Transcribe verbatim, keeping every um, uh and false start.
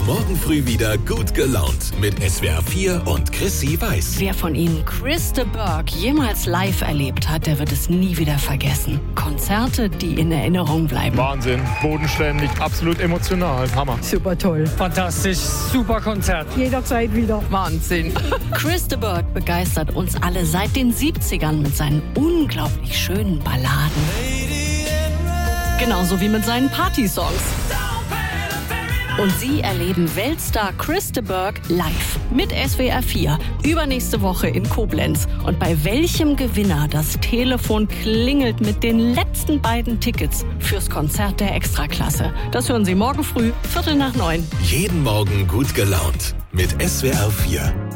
Morgen früh wieder gut gelaunt mit S W R vier und Chrissy Weiß. Wer von Ihnen Chris de Burgh jemals live erlebt hat, der wird es nie wieder vergessen. Konzerte, die in Erinnerung bleiben. Wahnsinn, bodenständig, absolut emotional, Hammer. Super toll. Fantastisch, super Konzert. Jederzeit wieder. Wahnsinn. Chris de Burgh begeistert uns alle seit den siebzigern mit seinen unglaublich schönen Balladen. Genauso wie mit seinen Party-Songs. Und Sie erleben Weltstar Chris de Burgh live mit S W R vier übernächste Woche in Koblenz. Und bei welchem Gewinner das Telefon klingelt mit den letzten beiden Tickets fürs Konzert der Extraklasse, das hören Sie morgen früh, Viertel nach neun. Jeden Morgen gut gelaunt mit S W R vier.